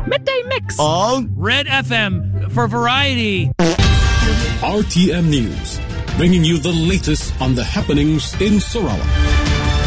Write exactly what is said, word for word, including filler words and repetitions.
Midday Mix. On Red F M for variety. R T M News, bringing you the latest on the happenings in Sarawak.